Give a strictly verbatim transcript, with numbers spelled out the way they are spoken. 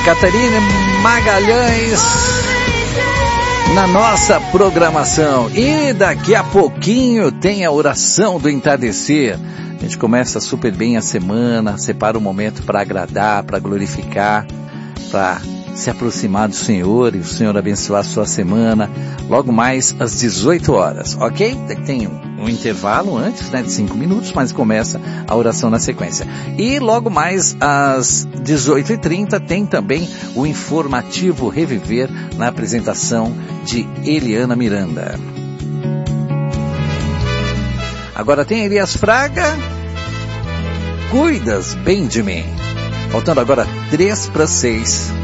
Catarina Magalhães na nossa programação. E daqui a pouquinho tem a oração do entardecer. A gente começa super bem a semana, separa um momento para agradar, para glorificar, para se aproximar do Senhor e o Senhor abençoar a sua semana. Logo mais às dezoito horas, ok? Tem um, um intervalo antes, né, de cinco minutos, mas começa a oração na sequência. E logo mais às dezoito e trinta tem também o informativo Reviver na apresentação de Eliana Miranda. Agora tem Elias Fraga, Cuidas Bem de Mim. Faltando agora três para seis.